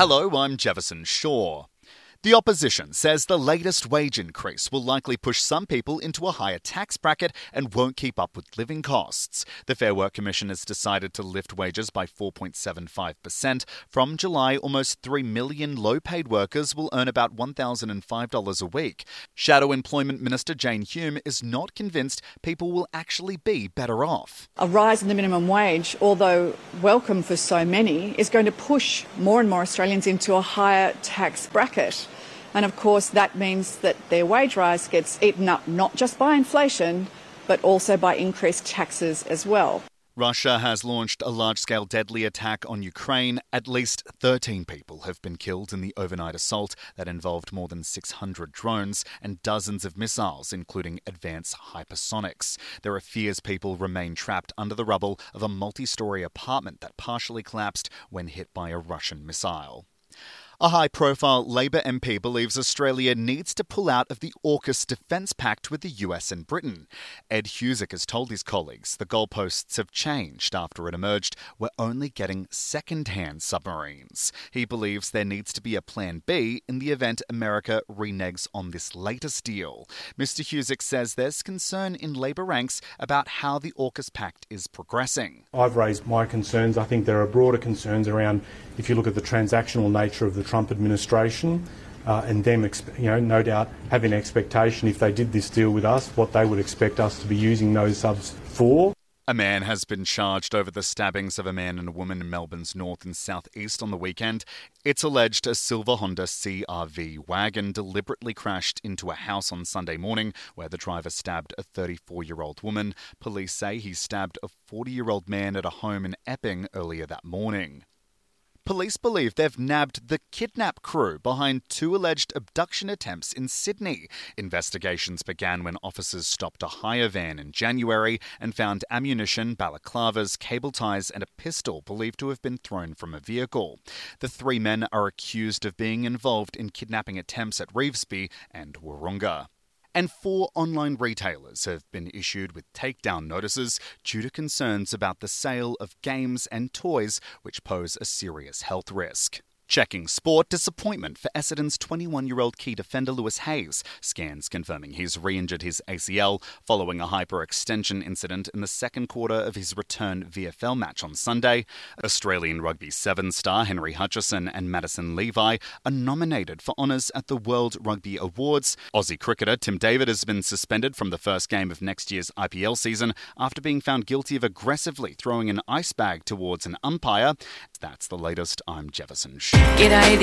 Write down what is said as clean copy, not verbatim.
Hello, I'm Jefferson Shaw. The opposition says the latest wage increase will likely push some people into a higher tax bracket and won't keep up with living costs. The Fair Work Commission has decided to lift wages by 4.75%. From July, almost 3 million low-paid workers will earn about $1,005 a week. Shadow Employment Minister Jane Hume is not convinced people will actually be better off. A rise in the minimum wage, although welcome for so many, is going to push more and more Australians into a higher tax bracket. And of course, that means that their wage rise gets eaten up not just by inflation, but also by increased taxes as well. Russia has launched a large-scale deadly attack on Ukraine. At least 13 people have been killed in the overnight assault that involved more than 600 drones and dozens of missiles, including advanced hypersonics. There are fears people remain trapped under the rubble of a multi-storey apartment that partially collapsed when hit by a Russian missile. A high-profile Labor MP believes Australia needs to pull out of the AUKUS defence pact with the US and Britain. Ed Husick has told his colleagues the goalposts have changed after it emerged we're only getting second-hand submarines. He believes there needs to be a plan B in the event America reneges on this latest deal. Mr Husick says there's concern in Labor ranks about how the AUKUS pact is progressing. I've raised my concerns. I think there are broader concerns around, if you look at the transactional nature of the Trump administration and them, no doubt having an expectation if they did this deal with us, what they would expect us to be using those subs for. A man has been charged over the stabbings of a man and a woman in Melbourne's north and southeast on the weekend. It's alleged a silver Honda CR-V wagon deliberately crashed into a house on Sunday morning where the driver stabbed a 34-year-old woman. Police say he stabbed a 40-year-old man at a home in Epping earlier that morning. Police believe they've nabbed the kidnap crew behind two alleged abduction attempts in Sydney. Investigations began when officers stopped a hire van in January and found ammunition, balaclavas, cable ties and a pistol believed to have been thrown from a vehicle. The three men are accused of being involved in kidnapping attempts at Revesby and Wahroonga. And 4 online retailers have been issued with takedown notices due to concerns about the sale of games and toys which pose a serious health risk. Checking sport, disappointment for Essendon's 21-year-old key defender Lewis Hayes. Scans confirming he's re-injured his ACL following a hyperextension incident in the second quarter of his return VFL match on Sunday. Australian Rugby 7 star Henry Hutchison and Madison Levi are nominated for honours at the World Rugby Awards. Aussie cricketer Tim David has been suspended from the first game of next year's IPL season after being found guilty of aggressively throwing an ice bag towards an umpire. That's the latest. I'm Jefferson Shaw. G'day.